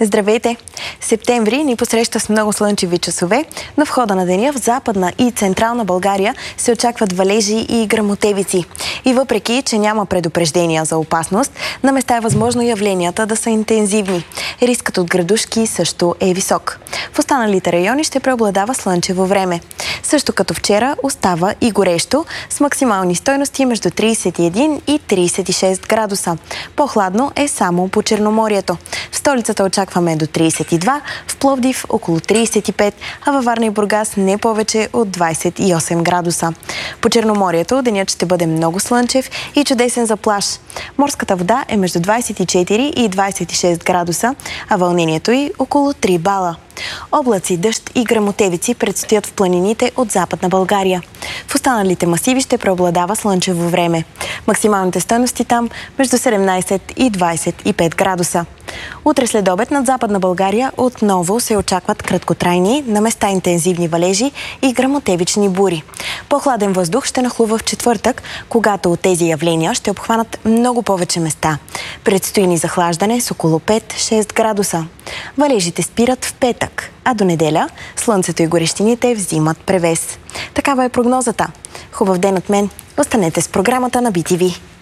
Здравейте! Септември ни посреща с много слънчеви часове, но в хода на деня в Западна и Централна България се очакват валежи и гръмотевици. И въпреки, че няма предупреждения за опасност, на места е възможно явленията да са интензивни. Рискът от градушки също е висок. В останалите райони ще преобладава слънчево време. Също като вчера остава и горещо, с максимални стойности между 31 и 36 градуса. По-хладно е само по Черноморието. В столицата очакваме до 32, в Пловдив около 35, а във Варна и Бургас не повече от 28 градуса. По Черноморието денят ще бъде много слънчев и чудесен за плаж. Морската вода е между 24 и 26 градуса, а вълнението й около 3 бала. Облаци, дъжд и гръмотевици предстоят в планините от Западна България. В останалите масиви ще преобладава слънчево време. Максималните стойности там между 17 и 25 градуса. Утре след обед над Западна България отново се очакват краткотрайни, на места интензивни валежи и гръмотевични бури. По-хладен въздух ще нахлува в четвъртък, когато тези явления ще обхванат много повече места. Предстои ни захлаждане с около 5-6 градуса. Валежите спират в петък, а до неделя слънцето и горещините взимат превес. Такава е прогнозата. Хубав ден от мен. Останете с програмата на BTV.